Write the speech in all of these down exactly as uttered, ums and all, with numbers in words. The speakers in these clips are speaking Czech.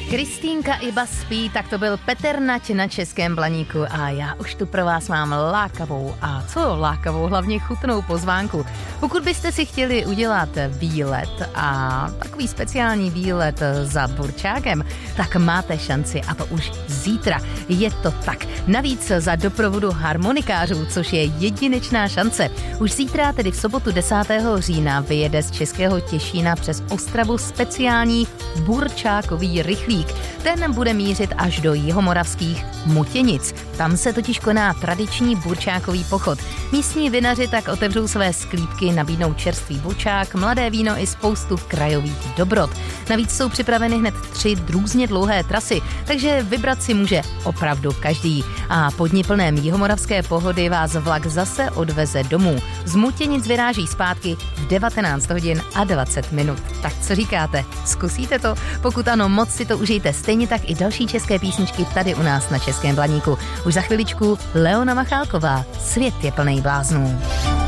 Kristýnka iba spí, tak to byl Petr Nať na Českém Blaníku a já už tu pro vás mám lákavou a co lákavou, hlavně chutnou pozvánku. Pokud byste si chtěli udělat výlet a takový speciální výlet za burčákem, tak máte šanci a to už zítra. Je to tak. Navíc za doprovodu harmonikářů, což je jedinečná šance. Už zítra, tedy v sobotu desátého října, vyjede z Českého Těšína přes Ostravu speciální burčákový rychlík. Ten bude mířit až do jihomoravských Mutěnic. Tam se totiž koná tradiční burčákový pochod. Místní vinaři tak otevřou své sklípky, nabídnou čerstvý burčák, mladé víno i spoustu krajových dobrot. Navíc jsou připraveny hned tři různě dlouhé trasy, takže vybrat si může opravdu každý. A po dni plném jihomoravské pohody vás vlak zase odveze domů. Z Mutěnic vyráží zpátky v devatenáct hodin a dvacet minut. Tak co říkáte? Zkusíte to? Pokud ano, moc si to užijte. Stejně tak i další české písničky tady u nás na Českém Blaníku. Už za chviličku Leona Machálková. Svět je plný bláznů.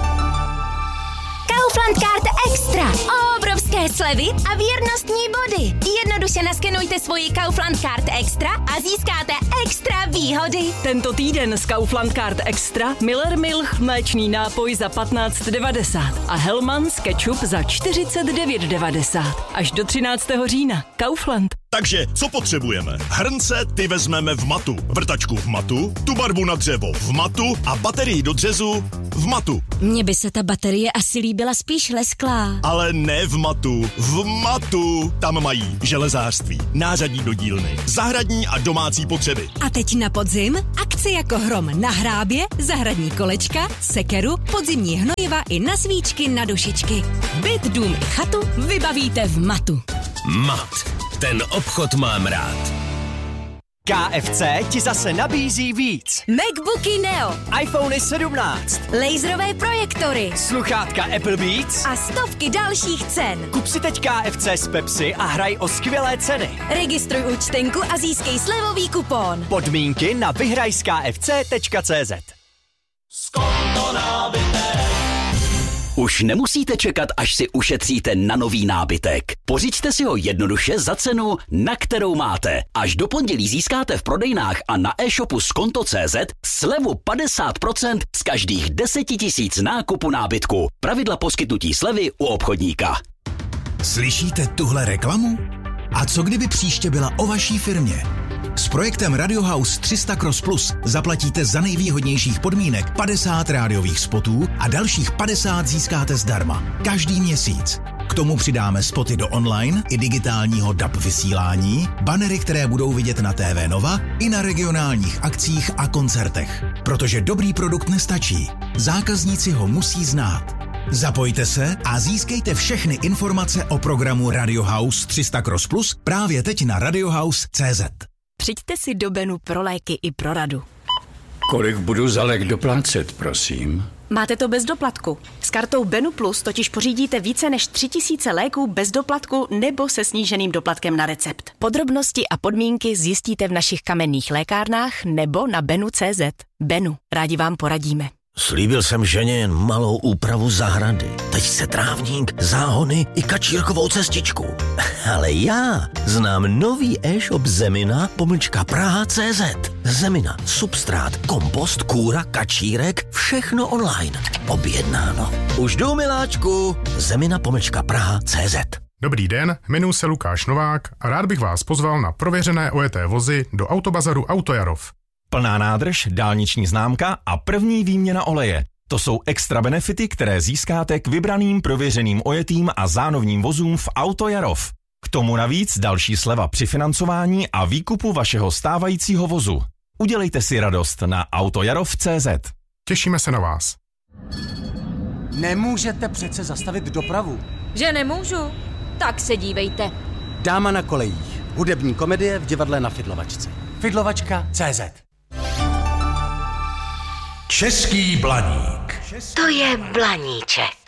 Kaufland Card Extra. Obrovské slevy a věrnostní body. Jednoduše naskenujte svoji Kaufland Card Extra a získáte extra výhody. Tento týden z Kaufland Card Extra Miller Milch mléčný nápoj za patnáct devadesát a Hellmann's ketchup za čtyřicet devět devadesát. Až do třináctého října. Kaufland. Takže, co potřebujeme? Hrnce ty vezmeme v matu, vrtačku v matu, tu barvu na dřevo v matu a baterii do dřezu v matu. Mně by se ta baterie asi líbila spíš lesklá. Ale ne v matu, v matu. Tam mají železářství, nářadí do dílny, zahradní a domácí potřeby. A teď na podzim akce jako hrom na hrábě, zahradní kolečka, sekeru, podzimní hnojiva i na svíčky na dušičky. Byt, dům i chatu vybavíte v matu. Mat. Ten obchod mám rád. K F C ti zase nabízí víc. MacBooky Neo, iPhony sedmnáct, laserové projektory, sluchátka Apple Beats a stovky dalších cen. Kup si teď K F C z Pepsi a hraj o skvělé ceny. Registruj účtenku a získej slevový kupon. Podmínky na vyhraj z K F C tečka cé zet. Skonto nábytek. Už nemusíte čekat, až si ušetříte na nový nábytek. Pořiďte si ho jednoduše za cenu, na kterou máte. Až do pondělí získáte v prodejnách a na e-shopu skonto tečka cé zet slevu padesát procent z každých deset tisíc nákupu nábytku. Pravidla poskytnutí slevy u obchodníka. Slyšíte tuhle reklamu? A co kdyby příště byla o vaší firmě? S projektem Radio House tři sta Cross Plus zaplatíte za nejvýhodnějších podmínek padesát rádiových spotů a dalších padesát získáte zdarma. Každý měsíc. K tomu přidáme spoty do online i digitálního D A B vysílání, banery, které budou vidět na T V Nova i na regionálních akcích a koncertech. Protože dobrý produkt nestačí. Zákazníci ho musí znát. Zapojte se a získejte všechny informace o programu Radio House tři sta Cross Plus právě teď na radiohouse tečka cé zet. Přijďte si do Benu pro léky i pro radu. Kolik budu za lék doplácet, prosím? Máte to bez doplatku. S kartou Benu Plus totiž pořídíte více než tři tisíce léků bez doplatku nebo se sníženým doplatkem na recept. Podrobnosti a podmínky zjistíte v našich kamenných lékárnách nebo na benu tečka cé zet. Benu, rádi vám poradíme. Slíbil jsem ženě jen malou úpravu zahrady. Teď se trávník, záhony i kačírkovou cestičku. Ale já znám nový e-shop Zemina pomlčka Praha tečka cé zet. Zemina, substrát, kompost, kůra, kačírek, všechno online. Objednáno. Už jdu, miláčku. Zemina pomlčka Praha tečka cé zet. Dobrý den, jmenuji se Lukáš Novák a rád bych vás pozval na prověřené ojeté vozy do Autobazaru Autojarov. Plná nádrž, dálniční známka a první výměna oleje. To jsou extra benefity, které získáte k vybraným prověřeným ojetým a zánovním vozům v Autojarov. K tomu navíc další sleva při financování a výkupu vašeho stávajícího vozu. Udělejte si radost na autojarov tečka cé zet. Těšíme se na vás. Nemůžete přece zastavit dopravu. Že nemůžu? Tak se dívejte. Dáma na kolejích. Hudební komedie v divadle na Fidlovačce. Fidlovačka tečka cé zet. Český Blaník. To je Blaníček.